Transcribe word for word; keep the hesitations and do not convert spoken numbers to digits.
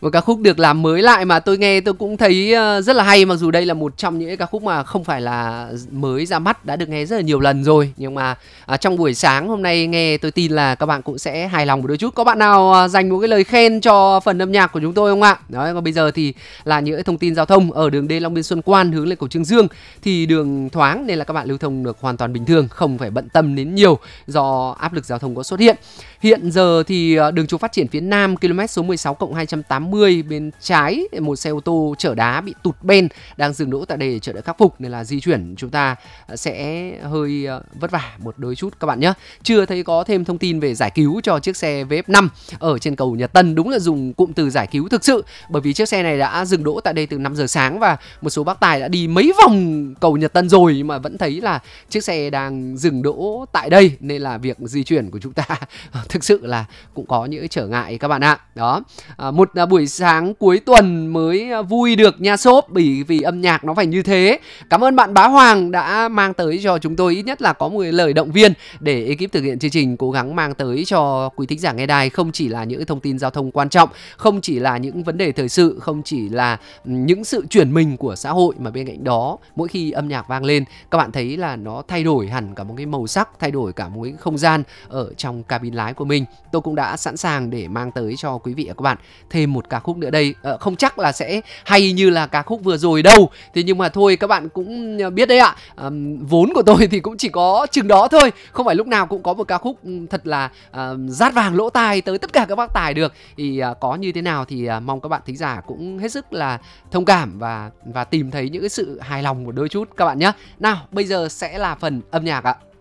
Một ca khúc được làm mới lại mà tôi nghe tôi cũng thấy ờ, rất là hay, mặc dù đây là một trong những cái ca khúc mà không phải là mới ra mắt, đã được nghe rất là nhiều lần rồi, nhưng mà à, trong buổi sáng hôm nay nghe tôi tin là các bạn cũng sẽ hài lòng một đôi chút. Có bạn nào à, dành một cái lời khen cho phần âm nhạc của chúng tôi không ạ? Đấy, còn bây giờ thì là những thông tin giao thông. Ở đường D Long Biên Xuân Quan hướng lên cầu Trương Dương thì đường thoáng nên là các bạn lưu thông được hoàn toàn bình thường, không phải bận tâm đến nhiều do áp lực giao thông có xuất hiện. Hiện giờ thì đường trục phát triển phía Nam km số mười sáu cộng hai trăm tám mươi bên trái một xe ô tô chở đá bị tụt ben đang dừng đỗ tại đây để chờ đợi khắc phục, nên là di chuyển chúng ta sẽ hơi vất vả một đôi chút các bạn nhé. Chưa thấy có thêm thông tin về giải cứu cho chiếc xe vê ép năm ở trên cầu Nhật Tân. Đúng là dùng cụm từ giải cứu thực sự, bởi vì chiếc xe này đã dừng đỗ tại đây từ năm giờ sáng và một số bác tài đã đi mấy vòng cầu Nhật Tân rồi mà vẫn thấy là chiếc xe đang dừng đỗ tại đây, nên là việc di chuyển của chúng ta thực sự là cũng có những trở ngại các bạn ạ. Đó, à, một à, buổi sáng cuối tuần mới à, vui được nha shop, bởi vì âm nhạc nó phải như thế. Cảm ơn bạn Bá Hoàng đã mang tới cho chúng tôi ít nhất là có một lời động viên để ekip thực hiện chương trình cố gắng mang tới cho quý thính giả nghe đài không chỉ là những thông tin giao thông quan trọng, không chỉ là những vấn đề thời sự, không chỉ là những sự chuyển mình của xã hội, mà bên cạnh đó mỗi khi âm nhạc vang lên các bạn thấy là nó thay đổi hẳn cả một cái màu sắc, thay đổi cả một cái không gian ở trong cabin lái của mình. Tôi cũng đã sẵn sàng để mang tới cho quý vị và các bạn thêm một ca khúc nữa đây. Ờ, không chắc là sẽ hay như là ca khúc vừa rồi đâu, thế nhưng mà thôi các bạn cũng biết đấy ạ, à, vốn của tôi thì cũng chỉ có chừng đó thôi, không phải lúc nào cũng có một ca khúc thật là à, rát vàng lỗ tai tới tất cả các bác tài được. Thì à, có như thế nào thì à, mong các bạn thính giả cũng hết sức là thông cảm và và tìm thấy những cái sự hài lòng một đôi chút các bạn nhé. Nào bây giờ sẽ là phần âm nhạc ạ.